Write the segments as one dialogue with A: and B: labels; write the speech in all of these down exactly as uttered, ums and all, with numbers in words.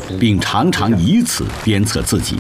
A: 并常常以此鞭策自己。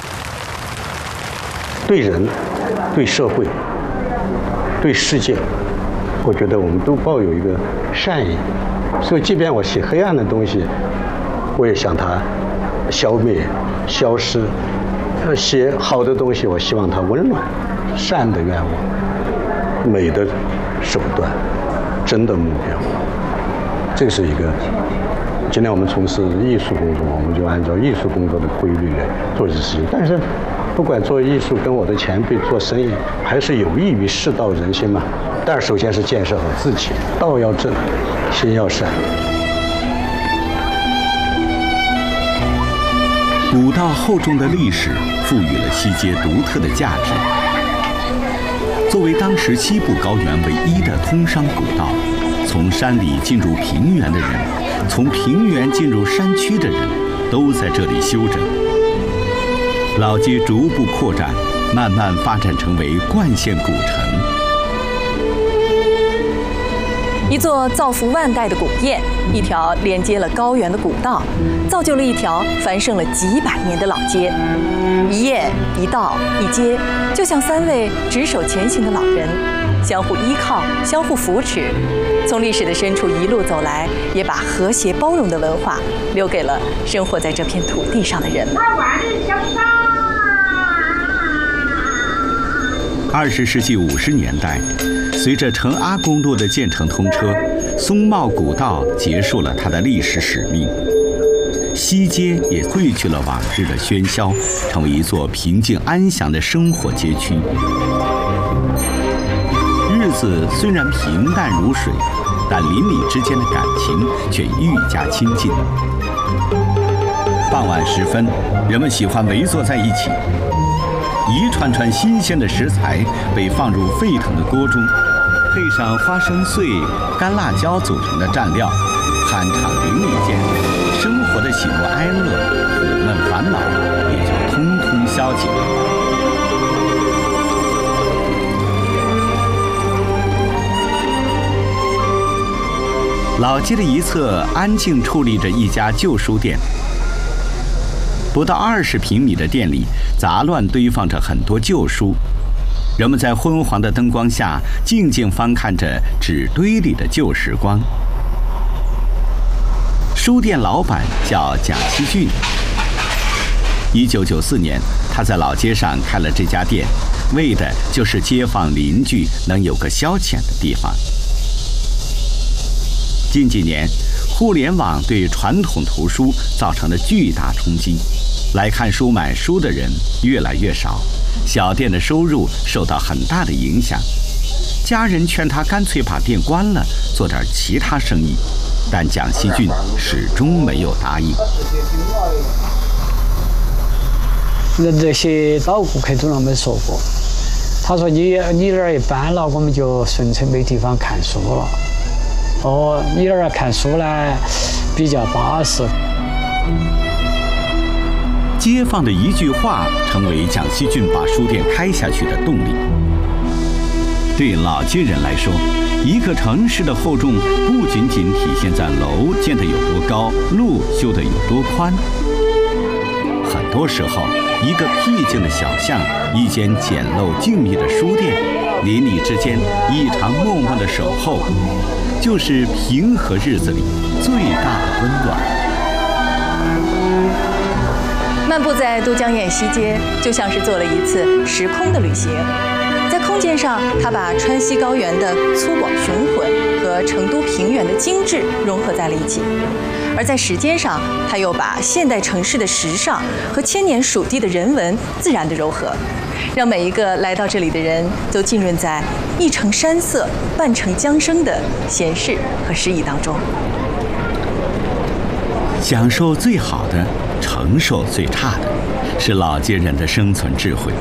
B: 对人、对社会、对世界，我觉得我们都抱有一个善意，所以即便我写黑暗的东西，我也想它消灭、消失；呃，写好的东西，我希望它温暖、善的愿望、美的手段、真的目标。这是一个。今天我们从事艺术工作，我们就按照艺术工作的规律来做这事情。但是，不管做艺术跟我的前辈做生意，还是有益于世道人心嘛。但是首先是建设好自己，道要正，心要善。
A: 古道厚重的历史赋予了西街独特的价值。作为当时西部高原唯一的通商古道，从山里进入平原的人，从平原进入山区的人，都在这里休整。老街逐步扩展，慢慢发展成为冠县古城。
C: 一座造福万代的古堰，一条连接了高原的古道，造就了一条繁盛了几百年的老街。一堰一道一街，就像三位执手前行的老人，相互依靠，相互扶持，从历史的深处一路走来，也把和谐包容的文化留给了生活在这片土地上的人们。
A: 二十世纪五十年代，随着成阿公路的建成通车，松茂古道结束了它的历史使命，西街也褪去了往日的喧嚣，成为一座平静安详的生活街区。日子虽然平淡如水，但邻里之间的感情却愈加亲近。傍晚时分，人们喜欢围坐在一起，一串串新鲜的食材被放入沸腾的锅中，配上花生碎、干辣椒组成的蘸料，酣畅淋漓间，生活的喜怒哀乐、苦闷烦恼也就通通消解了。老街的一侧安静矗立着一家旧书店，不到二十平米的店里，杂乱堆放着很多旧书。人们在昏黄的灯光下，静静翻看着纸堆里的旧时光。书店老板叫蒋希俊。一九九四年，他在老街上开了这家店，为的就是街坊邻居能有个消遣的地方。近几年，互联网对传统图书造成了巨大冲击，来看书买书的人越来越少，小店的收入受到很大的影响。家人劝他干脆把店关了，做点其他生意，但蒋希俊始终没有答应。
D: 那这些老顾客都那么说过，他说你你这儿一搬了，我们就纯粹没地方看书了。哦，你这儿看书呢比较巴适。
A: 街坊的一句话成为蒋希俊把书店开下去的动力。对老街人来说，一个城市的厚重不仅仅体现在楼建得有多高，路修得有多宽。很多时候，一个僻静的小巷，一间简陋静谧的书店，邻里之间一场默默的守候，就是平和日子里最大的温暖。
C: 漫步在都江堰西街，就像是做了一次时空的旅行。在空间上，它把川西高原的粗犷雄浑和成都平原的精致融合在了一起；而在时间上，它又把现代城市的时尚和千年属地的人文自然的糅合，让每一个来到这里的人都浸润在一城山色半城江声的闲适和诗意当中。
A: 享受最好的，承受最差的，是老街人的生存智慧。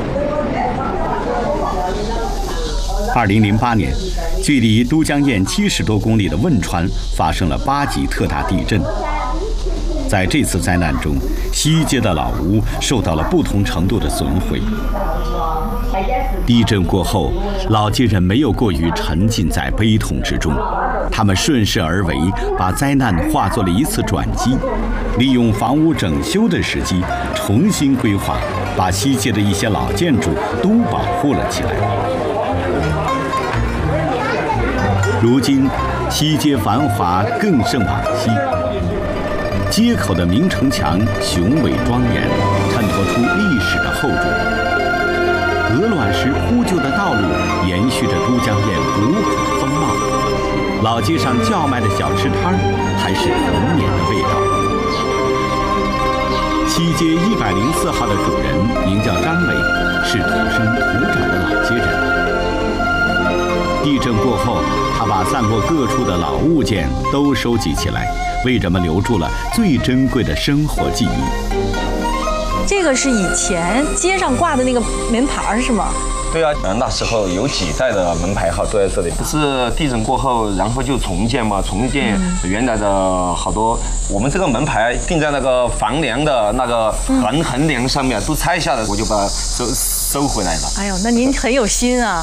A: 二零零八年，距离都江堰七十多公里的汶川发生了八级特大地震。在这次灾难中，西街的老屋受到了不同程度的损毁。地震过后，老街人没有过于沉浸在悲痛之中，他们顺势而为，把灾难化作了一次转机。 利用房屋整修的时机，重新规划，把西街的一些老建筑都保护了起来。如今，西街繁华更胜往昔，街口的明城墙雄伟庄严，衬托出历史的厚重。鹅卵石铺就的道路延续着都江堰古朴风貌，老街上叫卖的小吃摊儿还是童年的味道。西街一百零四号的主人名叫张伟，是土生土长的老街人。地震过后，他把散落各处的老物件都收集起来，为人们留住了最珍贵的生活记忆。
C: 这个是以前街上挂的那个门牌是吗？
E: 对啊，那时候有几代的门牌号都在这里。是地震过后，然后就重建嘛，重建原来的好多，我们这个门牌钉在那个房梁的那个横横梁上面，都拆下来，我就把它收收回来了。
C: 哎呦，那您很有心啊！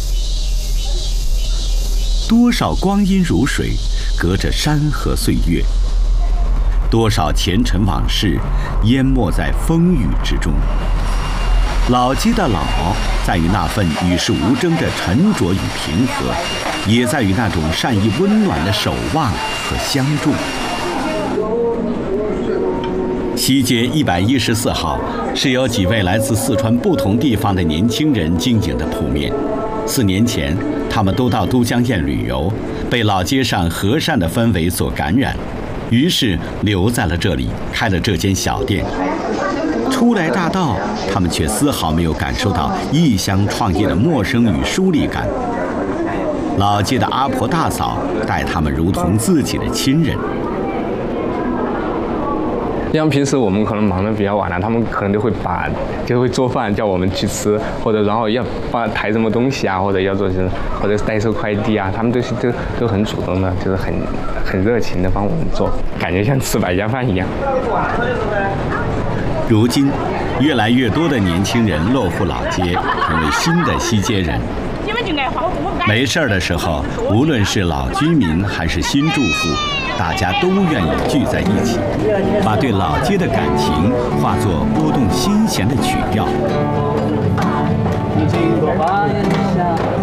A: 多少光阴如水，隔着山河岁月；多少前尘往事，淹没在风雨之中。老街的老，在于那份与世无争的沉着与平和，也在于那种善意温暖的守望和相助。西街一百一十四号是由几位来自四川不同地方的年轻人经营的铺面。四年前，他们都到都江堰旅游，被老街上和善的氛围所感染，于是留在了这里，开了这间小店。初来乍到，他们却丝毫没有感受到异乡创业的陌生与疏离感。老街的阿婆大嫂待他们如同自己的亲人。
F: 像平时我们可能忙得比较晚了，他们可能都会把就会做饭叫我们去吃，或者然后要帮抬什么东西啊，或者要做什么，或者代收快递啊，他们都是都都很主动的，就是很很热情的帮我们做，感觉像吃百家饭一样。
A: 如今，越来越多的年轻人落户老街，成为新的西街人。没事儿的时候，无论是老居民还是新住户，大家都愿意聚在一起，把对老街的感情化作拨动心弦的曲调。